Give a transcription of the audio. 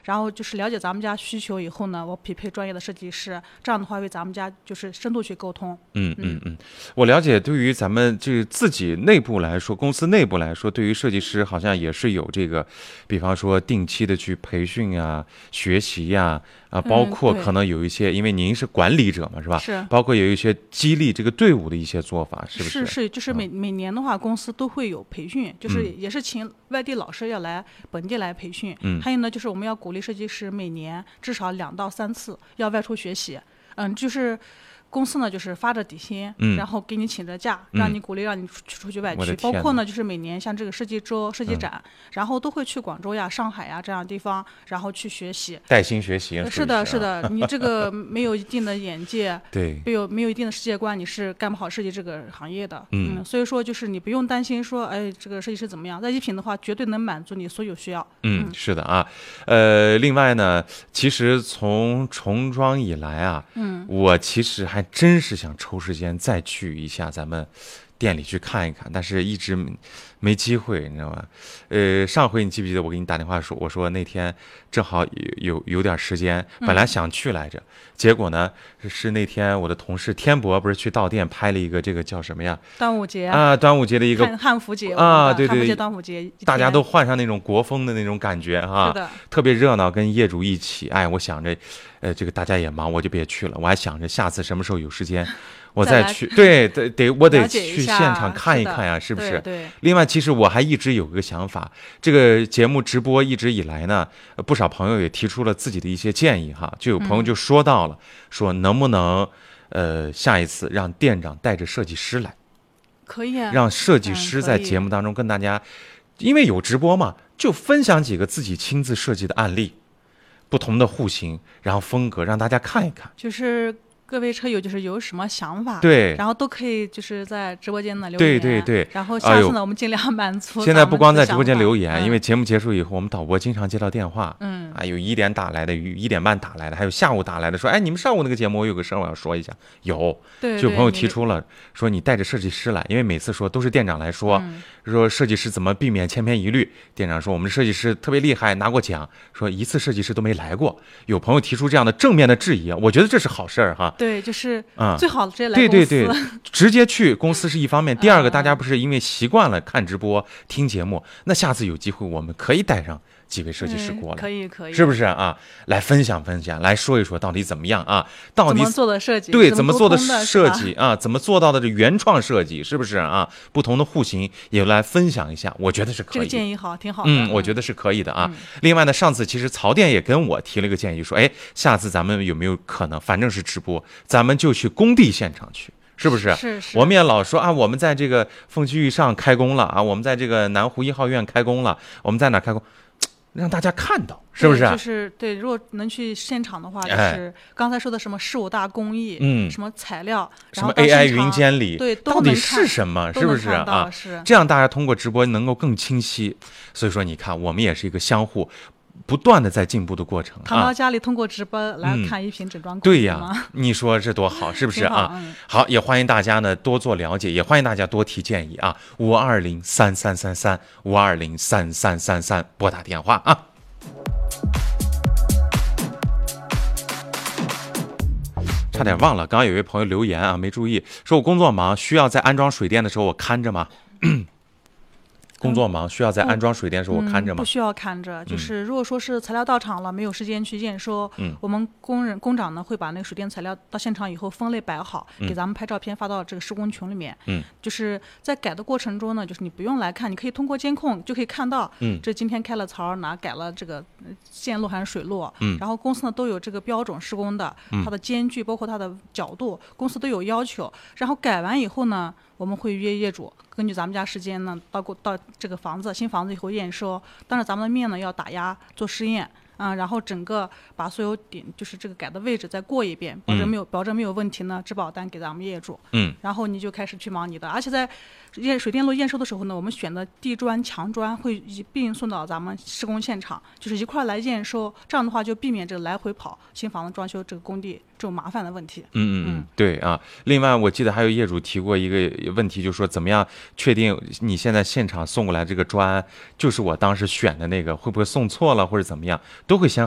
然后就是了解咱们家需求以后呢，我匹配专业的设计师，这样的话为咱们家就是深度去沟通。 我了解，对于咱们这自己内部来说，公司内部来说，对于设计师好像也是有这个，比方说定期的去培训啊、学习呀。包括可能有一些，因为您是管理者嘛，是吧？ 是。 包括有一些激励这个队伍的一些做法，是不是？ 是，就是每年的话，公司都会有培训，就是也是请外地老师要来本地来培训。还有呢，就是我们要鼓励设计师每年至少2到3次要外出学习。就是公司呢就是发着底薪，然后给你请着假，让你鼓励让你出去外去。包括呢就是每年像这个设计周、设计展，然后都会去广州呀、上海呀这样的地方，然后去学习， 带薪学习。 是的，是的，你这个没有一定的眼界， 对， 没有一定的世界观，你是干不好设计这个行业的。所以说就是你不用担心说，哎，这个设计师怎么样，在一品的话绝对能满足你所有需要。 是的啊。另外呢，其实从重装以来啊，我其实还真是想抽时间再去一下咱们店里去看一看，但是一直没机会，你知道吗？上回你记不记得我给你打电话说，我说那天正好有点时间，本来想去来着，结果呢是那天我的同事天博不是去到店拍了一个这个叫什么呀？ 端午节啊，端午节的一个汉服节啊，对对， 汉服节、端午节， 大家都换上那种国风的那种感觉哈， 是的， 特别热闹，跟业主一起。哎，我想着，这个大家也忙，我就别去了。我还想着下次什么时候有时间。我再去，对，我得去现场看一看呀，是不是？ 对。 另外，其实我还一直有个想法，这个节目直播一直以来呢，不少朋友也提出了自己的一些建议哈，就有朋友就说到了，说能不能下一次让店长带着设计师来， 可以啊， 让设计师在节目当中跟大家，因为有直播嘛，就分享几个自己亲自设计的案例，不同的户型，然后风格，让大家看一看， 就是各位车友就是有什么想法， 对， 然后都可以就是在直播间呢留言， 对， 然后下次呢，我们尽量满足。 现在不光在直播间留言，因为节目结束以后，我们导播经常接到电话，有1点打来的，有1点半打来的，还有下午打来的，说，哎，你们上午那个节目我有个事儿我要说一下， 对， 就有朋友提出了，说你带着设计师来，因为每次说都是店长来说，说设计师怎么避免千篇一律，店长说我们的设计师特别厉害，拿过奖，说一次设计师都没来过，有朋友提出这样的正面的质疑，我觉得这是好事儿哈。 对，就是最好直接来公司， 对，直接去公司是一方面，第二个大家不是因为习惯了看直播听节目，那下次有机会我们可以带上几位设计师过来， 可以， 是不是啊？来分享，来说一说到底怎么样啊？到底怎么做的设计？ 对，怎么做的设计啊？怎么做到的这原创设计？是不是啊？不同的户型也来分享一下，我觉得是可以。 这个建议好，挺好的。 我觉得是可以的啊。另外呢，上次其实曹店也跟我提了一个建议，说，哎，下次咱们有没有可能，反正是直播，咱们就去工地现场去。是不是？ 是。 我们也老说啊，我们在这个凤栖峪上开工了啊，我们在这个南湖1号院开工了，我们在哪开工？让大家看到，是不是？ 就是对，如果能去现场的话，就是刚才说的什么15大工艺，什么材料， 什么 AI 云监理， 对， 到底是什么？是不是啊？这样大家通过直播能够更清晰。所以说，你看，我们也是一个相互不断的在进步的过程。 躺到家里通过直播来看一品整装工艺， 对呀，你说这多好，是不是啊？好，也欢迎大家呢多做了解，也欢迎大家多提建议啊，5203333，5203333，拨打电话啊。差点忘了，刚刚有一位朋友留言啊，没注意，说我工作忙，需要在安装水电的时候我看着吗？工作忙，需要在安装水电的时候我看着吗？ 不需要看着，就是如果说是材料到场了，没有时间去验收，我们工长呢会把那个水电材料到现场以后分类摆好，给咱们拍照片发到这个施工群里面。就是在改的过程中呢，就是你不用来看，你可以通过监控就可以看到，这今天开了槽，哪改了这个线路还是水路，然后公司呢都有这个标准施工的，它的间距包括它的角度，公司都有要求。然后改完以后呢，我们会约业主，根据咱们家时间呢，到这个新房子以后验收，当着咱们的面呢要打压做试验，然后整个把所有点就是这个改的位置再过一遍，保证没有问题呢，质保单给咱们业主。然后你就开始去忙你的，而且在水电路验收的时候呢，我们选的地砖、墙砖会一并送到咱们施工现场，就是一块来验收，这样的话就避免这个来回跑新房子装修这个工地这种麻烦的问题。 对啊。另外我记得还有业主提过一个问题，就是说怎么样确定你现在现场送过来这个砖就是我当时选的那个，会不会送错了或者怎么样，都会先